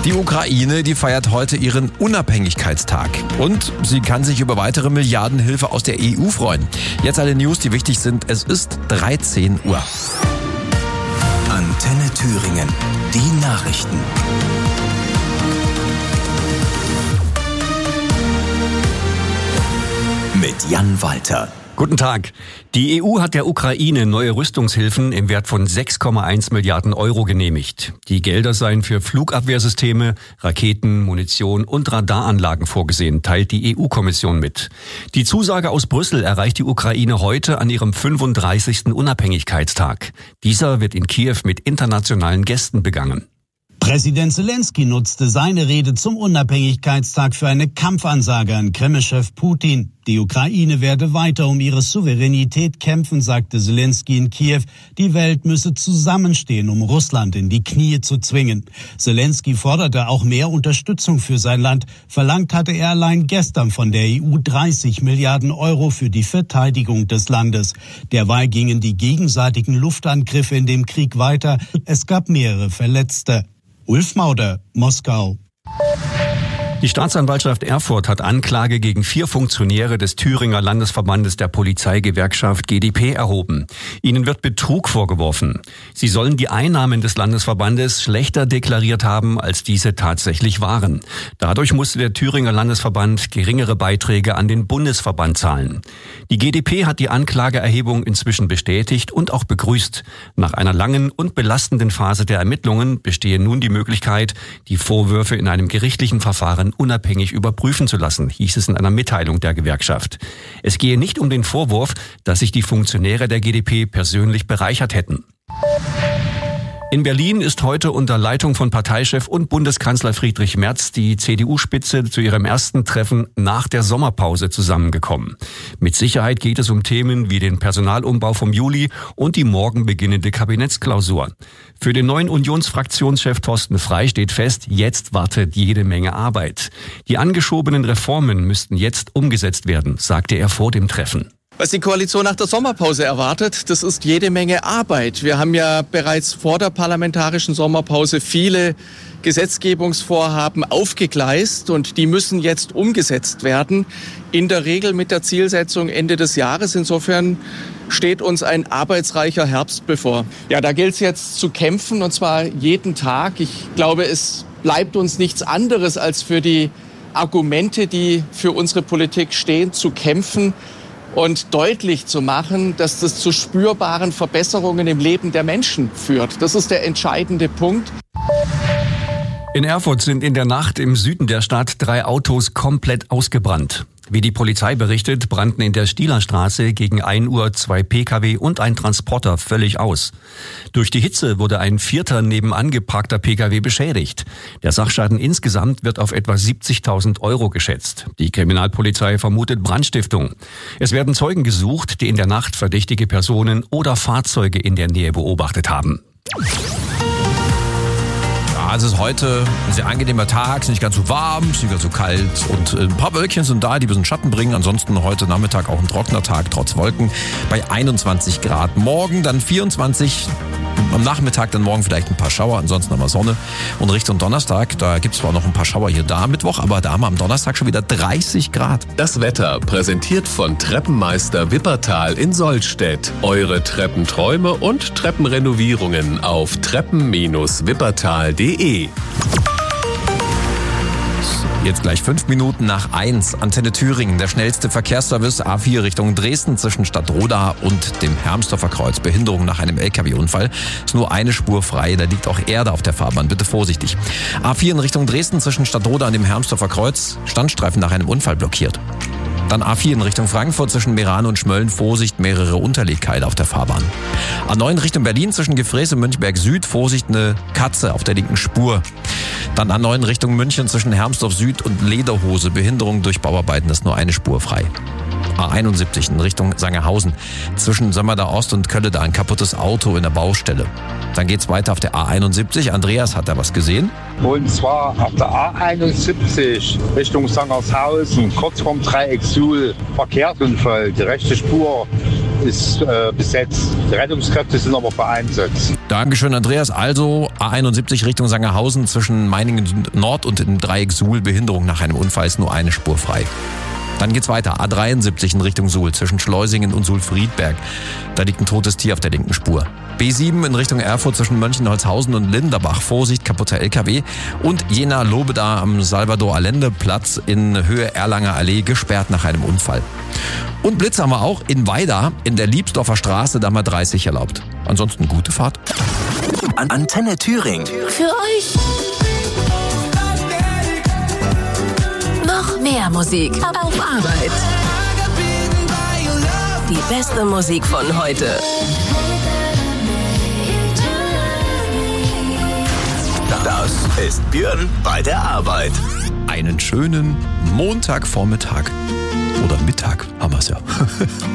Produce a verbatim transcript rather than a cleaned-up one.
Die Ukraine, die feiert heute ihren Unabhängigkeitstag. Und sie kann sich über weitere Milliardenhilfe aus der E U freuen. Jetzt alle News, die wichtig sind. Es ist dreizehn Uhr. Antenne Thüringen. Die Nachrichten. Mit Jan Walter. Guten Tag. Die E U hat der Ukraine neue Rüstungshilfen im Wert von sechs Komma eins Milliarden Euro genehmigt. Die Gelder seien für Flugabwehrsysteme, Raketen, Munition und Radaranlagen vorgesehen, teilt die E U-Kommission mit. Die Zusage aus Brüssel erreicht die Ukraine heute an ihrem fünfunddreißigsten Unabhängigkeitstag. Dieser wird in Kiew mit internationalen Gästen begangen. Präsident Zelensky nutzte seine Rede zum Unabhängigkeitstag für eine Kampfansage an Kreml-Chef Putin. Die Ukraine werde weiter um ihre Souveränität kämpfen, sagte Zelensky in Kiew. Die Welt müsse zusammenstehen, um Russland in die Knie zu zwingen. Zelensky forderte auch mehr Unterstützung für sein Land. Verlangt hatte er allein gestern von der E U dreißig Milliarden Euro für die Verteidigung des Landes. Derweil gingen die gegenseitigen Luftangriffe in dem Krieg weiter. Es gab mehrere Verletzte. Ulf Mauder, Moskau. Die Staatsanwaltschaft Erfurt hat Anklage gegen vier Funktionäre des Thüringer Landesverbandes der Polizeigewerkschaft G D P erhoben. Ihnen wird Betrug vorgeworfen. Sie sollen die Einnahmen des Landesverbandes schlechter deklariert haben, als diese tatsächlich waren. Dadurch musste der Thüringer Landesverband geringere Beiträge an den Bundesverband zahlen. Die G D P hat die Anklageerhebung inzwischen bestätigt und auch begrüßt. Nach einer langen und belastenden Phase der Ermittlungen bestehe nun die Möglichkeit, die Vorwürfe in einem gerichtlichen Verfahren unabhängig überprüfen zu lassen, hieß es in einer Mitteilung der Gewerkschaft. Es gehe nicht um den Vorwurf, dass sich die Funktionäre der G D P persönlich bereichert hätten. In Berlin ist heute unter Leitung von Parteichef und Bundeskanzler Friedrich Merz die C D U-Spitze zu ihrem ersten Treffen nach der Sommerpause zusammengekommen. Mit Sicherheit geht es um Themen wie den Personalumbau vom Juli und die morgen beginnende Kabinettsklausur. Für den neuen Unionsfraktionschef Thorsten Frey steht fest, jetzt wartet jede Menge Arbeit. Die angeschobenen Reformen müssten jetzt umgesetzt werden, sagte er vor dem Treffen. Was die Koalition nach der Sommerpause erwartet, das ist jede Menge Arbeit. Wir haben ja bereits vor der parlamentarischen Sommerpause viele Gesetzgebungsvorhaben aufgegleist und die müssen jetzt umgesetzt werden. In der Regel mit der Zielsetzung Ende des Jahres. Insofern steht uns ein arbeitsreicher Herbst bevor. Ja, da gilt es jetzt zu kämpfen und zwar jeden Tag. Ich glaube, es bleibt uns nichts anderes als für die Argumente, die für unsere Politik stehen, zu kämpfen und deutlich zu machen, dass das zu spürbaren Verbesserungen im Leben der Menschen führt. Das ist der entscheidende Punkt. In Erfurt sind in der Nacht im Süden der Stadt drei Autos komplett ausgebrannt. Wie die Polizei berichtet, brannten in der Stielerstraße gegen ein Uhr zwei Pkw und ein Transporter völlig aus. Durch die Hitze wurde ein vierter nebenan geparkter Pkw beschädigt. Der Sachschaden insgesamt wird auf etwa siebzigtausend Euro geschätzt. Die Kriminalpolizei vermutet Brandstiftung. Es werden Zeugen gesucht, die in der Nacht verdächtige Personen oder Fahrzeuge in der Nähe beobachtet haben. Also es ist heute ein sehr angenehmer Tag, es ist nicht ganz so warm, es ist nicht ganz so kalt und ein paar Wölkchen sind da, die ein bisschen Schatten bringen. Ansonsten heute Nachmittag auch ein trockener Tag, trotz Wolken, bei einundzwanzig Grad. Morgen dann vierundzwanzig, am Nachmittag dann morgen vielleicht ein paar Schauer, ansonsten haben wir Sonne. Und Richtung Donnerstag, da gibt es zwar noch ein paar Schauer hier da am Mittwoch, aber da haben wir am Donnerstag schon wieder dreißig Grad. Das Wetter präsentiert von Treppenmeister Wippertal in Sollstedt. Eure Treppenträume und Treppenrenovierungen auf treppen Bindestrich wippertal punkt de. Jetzt gleich fünf Minuten nach eins. Antenne Thüringen, der schnellste Verkehrsservice A vier Richtung Dresden zwischen Stadtroda und dem Hermsdorfer Kreuz. Behinderung nach einem L K W-Unfall. Ist nur eine Spur frei, da liegt auch Erde auf der Fahrbahn. Bitte vorsichtig. A vier in Richtung Dresden zwischen Stadtroda und dem Hermsdorfer Kreuz. Standstreifen nach einem Unfall blockiert. Dann A vier in Richtung Frankfurt zwischen Meran und Schmölln. Vorsicht, mehrere Unterlegkeile auf der Fahrbahn. A neun Richtung Berlin zwischen Gefräß und Münchberg Süd. Vorsicht, eine Katze auf der linken Spur. Dann A neun Richtung München zwischen Hermsdorf Süd und Lederhose. Behinderung durch Bauarbeiten, ist nur eine Spur frei. A einundsiebzig in Richtung Sangerhausen. Zwischen Sömmerda Ost und Kölle da ein kaputtes Auto in der Baustelle. Dann geht's weiter auf der A einundsiebzig. Andreas, hat da was gesehen? Und zwar auf der A einundsiebzig Richtung Sangerhausen, kurz vorm Dreieck Suhl, Verkehrsunfall. Die rechte Spur ist äh, besetzt. Die Rettungskräfte sind aber vereinsetzt. Dankeschön, Andreas. Also A einundsiebzig Richtung Sangerhausen zwischen Meiningen Nord und dem Dreieck Suhl. Behinderung nach einem Unfall, ist nur eine Spur frei. Dann geht's weiter. A dreiundsiebzig in Richtung Suhl zwischen Schleusingen und Suhl-Friedberg. Da liegt ein totes Tier auf der linken Spur. B sieben in Richtung Erfurt zwischen Mönchenholzhausen und Linderbach. Vorsicht, kaputter L K W. Und Jena-Lobeda am Salvador-Allende-Platz in Höhe Erlanger Allee gesperrt nach einem Unfall. Und Blitz haben wir auch in Weida in der Liebsdorfer Straße, da mal dreißig erlaubt. Ansonsten gute Fahrt. An Antenne Thüringen. Für euch. Noch mehr Musik auf Arbeit. Die beste Musik von heute. Das ist Björn bei der Arbeit. Einen schönen Montagvormittag. Oder Mittag haben wir es ja.